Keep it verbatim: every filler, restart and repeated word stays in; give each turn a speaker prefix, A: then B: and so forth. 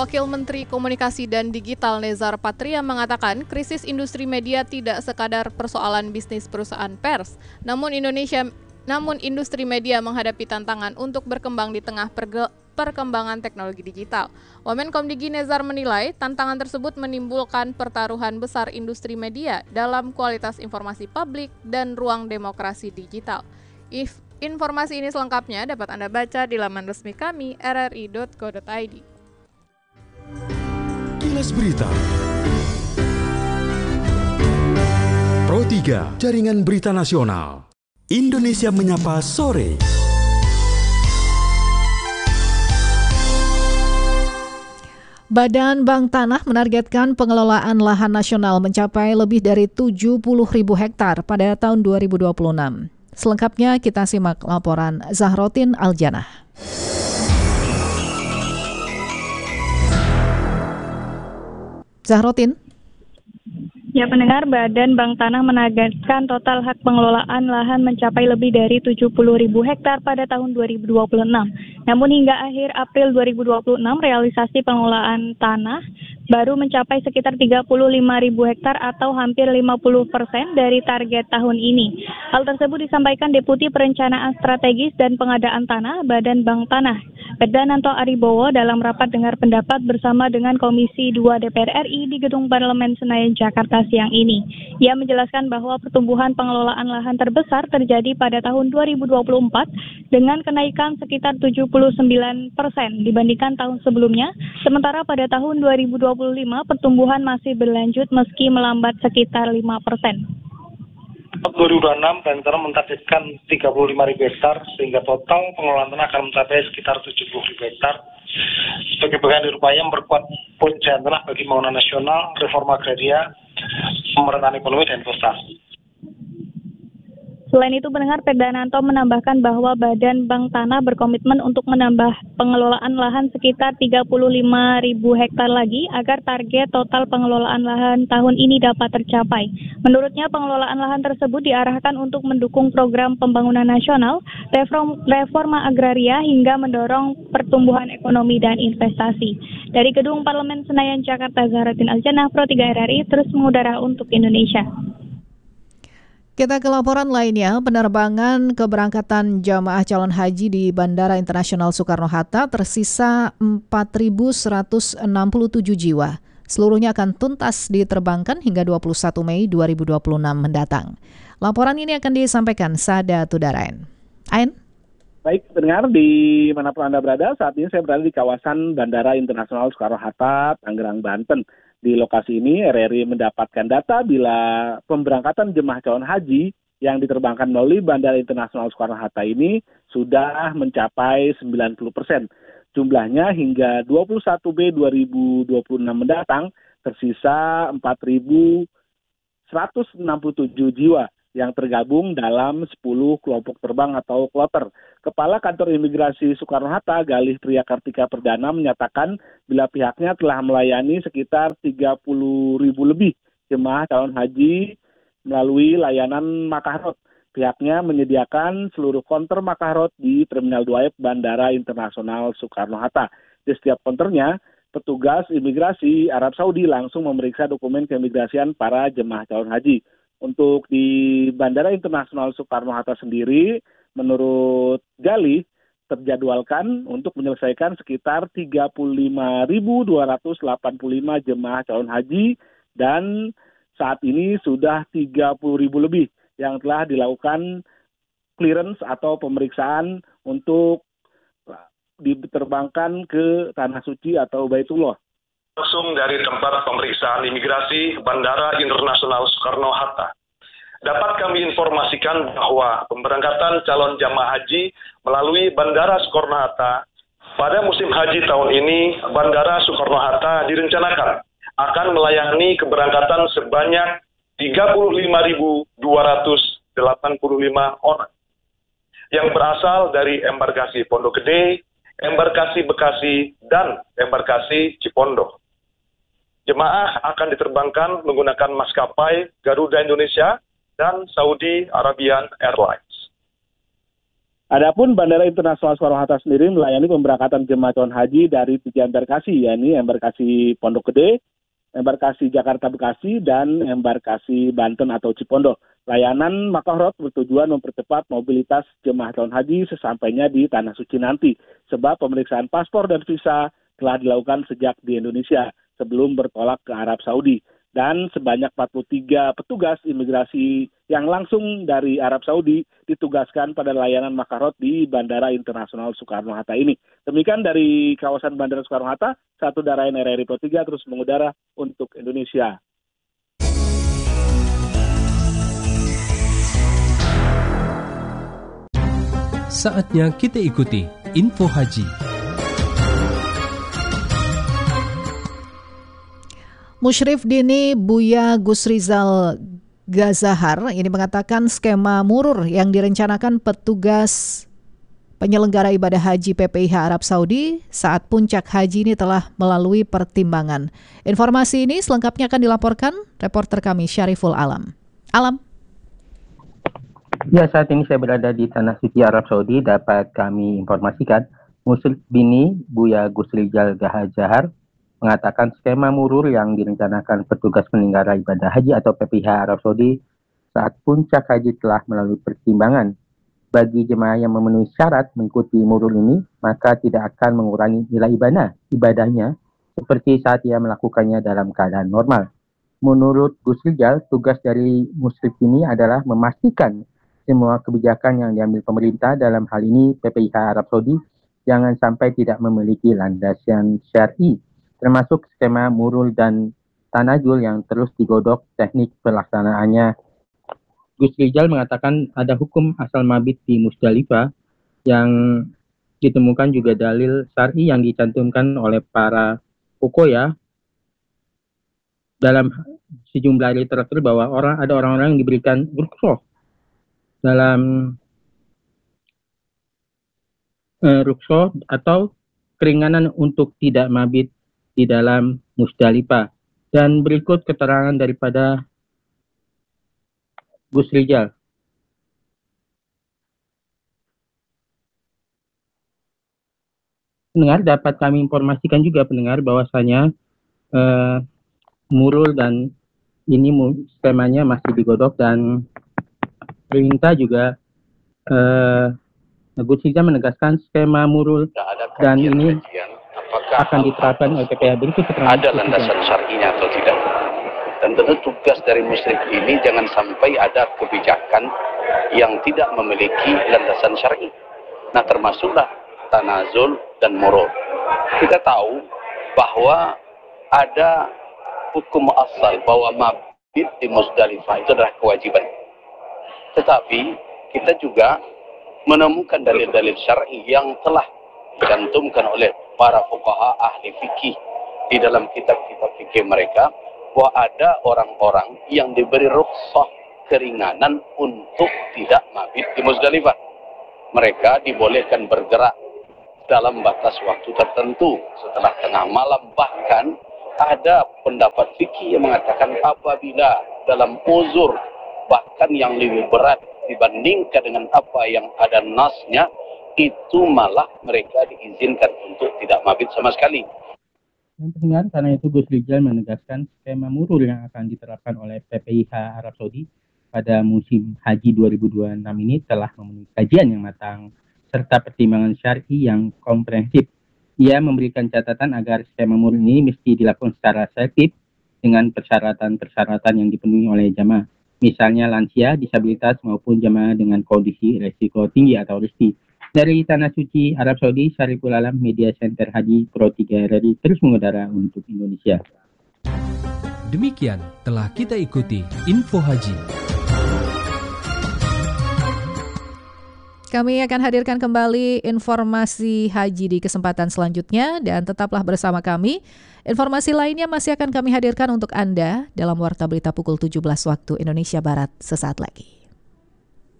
A: Wakil Menteri Komunikasi dan Digital Nezar Patria mengatakan krisis industri media tidak sekadar persoalan bisnis perusahaan pers, namun Indonesia namun industri media menghadapi tantangan untuk berkembang di tengah perge- perkembangan teknologi digital. Wamenkomdigi Nezar menilai tantangan tersebut menimbulkan pertaruhan besar industri media dalam kualitas informasi publik dan ruang demokrasi digital. If informasi ini selengkapnya dapat Anda baca di laman resmi kami r r i dot co dot i d.
B: Kilas Berita Pro tiga, Jaringan Berita Nasional. Indonesia Menyapa Sore.
C: Badan Bank Tanah menargetkan pengelolaan lahan nasional mencapai lebih dari tujuh puluh ribu hektar pada tahun dua ribu dua puluh enam. Selengkapnya kita simak laporan Zahrotin Aljanah. Zahrotin.
D: Ya, pendengar, Badan Bank Tanah menargetkan total hak pengelolaan lahan mencapai lebih dari tujuh puluh ribu hektar pada tahun dua ribu dua puluh enam. Namun hingga akhir April dua ribu dua puluh enam, realisasi pengelolaan tanah baru mencapai sekitar tiga puluh lima ribu hektar atau hampir lima puluh persen dari target tahun ini. Hal tersebut disampaikan Deputi Perencanaan Strategis dan Pengadaan Tanah Badan Bank Tanah, Perdananto Aribowo, dalam rapat dengar pendapat bersama dengan Komisi dua D P R R I di Gedung Parlemen Senayan, Jakarta siang ini. Ia menjelaskan bahwa pertumbuhan pengelolaan lahan terbesar terjadi pada tahun dua ribu dua puluh empat dengan kenaikan sekitar tujuh puluh sembilan persen dibandingkan tahun sebelumnya, sementara pada tahun dua ribu dua puluh lima pertumbuhan masih berlanjut meski melambat sekitar lima persen.
E: dua ribu dua puluh enam Bank mentargetkan tiga puluh lima ribu hektar sehingga total pengelolaan tanah akan mencapai sekitar tujuh puluh ribu hektar. Sebagai bagian dari upaya memperkuat poin jalan tengah bagi pembangunan nasional, reforma agraria, pemerataan ekonomi dan investasi.
D: Selain itu, pendengar, Perdananto menambahkan bahwa Badan Bank Tanah berkomitmen untuk menambah pengelolaan lahan sekitar tiga puluh lima ribu hektar lagi agar target total pengelolaan lahan tahun ini dapat tercapai. Menurutnya, pengelolaan lahan tersebut diarahkan untuk mendukung program pembangunan nasional, reform, reforma agraria, hingga mendorong pertumbuhan ekonomi dan investasi. Dari Gedung Parlemen Senayan, Jakarta, Zahrotin Aljanah, Pro tiga R R I, terus mengudara untuk Indonesia.
C: Kita ke laporan lainnya, penerbangan keberangkatan jamaah calon haji di Bandara Internasional Soekarno-Hatta tersisa empat ribu seratus enam puluh tujuh jiwa. Seluruhnya akan tuntas diterbangkan hingga dua puluh satu Mei dua ribu dua puluh enam mendatang. Laporan ini akan disampaikan Sada Tudarain. Ain?
F: Baik, pendengar di manapun Anda berada, saat ini saya berada di kawasan Bandara Internasional Soekarno-Hatta, Tangerang, Banten. Di lokasi ini, R R I mendapatkan data bila pemberangkatan jemaah calon haji yang diterbangkan melalui Bandara Internasional Soekarno-Hatta ini sudah mencapai sembilan puluh persen. Jumlahnya hingga dua puluh satu Mei dua ribu dua puluh enam mendatang tersisa empat ribu seratus enam puluh tujuh jiwa yang tergabung dalam sepuluh kelompok terbang atau kloter. Kepala Kantor Imigrasi Soekarno-Hatta, Galih Priyakartika Perdana, menyatakan bila pihaknya telah melayani sekitar tiga puluh ribu lebih jemaah calon haji melalui layanan Makahrot. Pihaknya menyediakan seluruh konter Makahrot di Terminal dua F Bandara Internasional Soekarno-Hatta. Di setiap konternya, petugas imigrasi Arab Saudi langsung memeriksa dokumen keimigrasian para jemaah calon haji. Untuk di Bandara Internasional Soekarno-Hatta sendiri, menurut Galih, terjadwalkan untuk menyelesaikan sekitar tiga puluh lima ribu dua ratus delapan puluh lima jemaah calon haji dan saat ini sudah tiga puluh ribu lebih yang telah dilakukan clearance atau pemeriksaan untuk diterbangkan ke Tanah Suci atau Baitullah.
E: Langsung dari tempat pemeriksaan imigrasi Bandara Internasional Soekarno-Hatta. Dapat kami informasikan bahwa pemberangkatan calon jamaah haji melalui Bandara Soekarno-Hatta pada musim haji tahun ini, Bandara Soekarno-Hatta direncanakan akan melayani keberangkatan sebanyak tiga puluh lima ribu dua ratus delapan puluh lima orang yang berasal dari embarkasi Pondok Gede, embarkasi Bekasi, dan embarkasi Cipondoh. Jemaah akan diterbangkan menggunakan maskapai Garuda Indonesia dan Saudi Arabian Airlines.
F: Adapun Bandara Internasional Soekarno-Hatta sendiri melayani pemberangkatan jemaah calon haji dari tiga embarkasi, yakni embarkasi Pondok Gede, embarkasi Jakarta Bekasi, dan embarkasi Banten atau Cipondoh. Layanan Makahroad bertujuan mempercepat mobilitas jemaah calon haji sesampainya di Tanah Suci nanti, sebab pemeriksaan paspor dan visa telah dilakukan sejak di Indonesia sebelum bertolak ke Arab Saudi. Dan sebanyak empat puluh tiga petugas imigrasi yang langsung dari Arab Saudi ditugaskan pada layanan Makahroad di Bandara Internasional Soekarno-Hatta ini. Demikian dari kawasan Bandara Soekarno-Hatta, satu Darayan R R I Pro tiga terus mengudara untuk Indonesia.
G: Saatnya kita ikuti Info Haji.
C: Musyrif Dini Buya Gusrizal Gazahar ini mengatakan skema murur yang direncanakan petugas penyelenggara ibadah haji P P I H Arab Saudi saat puncak haji ini telah melalui pertimbangan. Informasi ini selengkapnya akan dilaporkan reporter kami Syariful Alam. Alam.
H: Ya, saat ini saya berada di Tanah Suci Arab Saudi. Dapat kami informasikan, Musyrif Dini Buya Gusrizal Gazahar mengatakan skema murur yang direncanakan petugas penyelenggara ibadah haji atau P P I H Arab Saudi saat puncak haji telah melalui pertimbangan. Bagi jemaah yang memenuhi syarat mengikuti murur ini, maka tidak akan mengurangi nilai ibadah, ibadahnya seperti saat ia melakukannya dalam keadaan normal. Menurut Gusrizal, tugas dari musyrif ini adalah memastikan semua kebijakan yang diambil pemerintah, dalam hal ini P P I H Arab Saudi, jangan sampai tidak memiliki landasan syar'i, termasuk skema murul dan tanajul yang terus digodok teknik pelaksanaannya. Gusrizal mengatakan ada hukum asal mabit di Musdalifah yang ditemukan juga dalil syar'i yang dicantumkan oleh para fuqaha dalam sejumlah literatur bahwa orang ada orang-orang yang diberikan rukhsah dalam uh, rukhsah atau keringanan untuk tidak mabit di dalam Musdalifah. Dan berikut keterangan daripada Gusrizal. Pendengar, dapat kami informasikan juga pendengar bahwasanya uh, murul dan ini skemanya masih digodok, dan perintah juga uh, Gusrizal menegaskan skema murul dan ini akan diterapkan oleh P P I H. Berikut keterangan
I: ada landasan syar'inya atau tidak. Dan tentu tugas dari musyrif ini jangan sampai ada kebijakan yang tidak memiliki landasan syar'i. Nah, termasuklah tanazul dan murul. Kita tahu bahwa ada hukum asal bahwa mabit di Musdalifah itu adalah kewajiban. Tetapi kita juga menemukan dalil-dalil syar'i yang telah dicantumkan oleh para fuqaha ahli fikih di dalam kitab-kitab fikih mereka, bahwa ada orang-orang yang diberi rukhsah keringanan untuk tidak mabit di Musdalifah. Mereka dibolehkan bergerak dalam batas waktu tertentu setelah tengah malam. Bahkan ada pendapat fikih yang mengatakan apabila dalam uzur bahkan yang lebih berat dibandingkan dengan apa yang ada nasnya, itu malah mereka diizinkan untuk tidak mabit sama sekali.
H: Dan pendengar, karena itu Gusrizal menegaskan skema murul yang akan diterapkan oleh P P I H Arab Saudi pada musim haji dua ribu dua puluh enam ini telah memenuhi kajian yang matang serta pertimbangan syar'i yang komprehensif. Ia memberikan catatan agar skema murul ini mesti dilakukan secara selektif dengan persyaratan-persyaratan yang dipenuhi oleh jamaah, misalnya lansia, disabilitas maupun jamaah dengan kondisi resiko tinggi atau R S T. Dari Tanah Suci Arab Saudi, Syariful Alam, Media Center Haji Pro tiga R R I terus mengudara untuk Indonesia.
G: Demikian telah kita ikuti Info Haji.
C: Kami akan hadirkan kembali informasi haji di kesempatan selanjutnya, dan tetaplah bersama kami. Informasi lainnya masih akan kami hadirkan untuk Anda dalam Warta Berita pukul tujuh belas waktu Indonesia Barat sesaat lagi.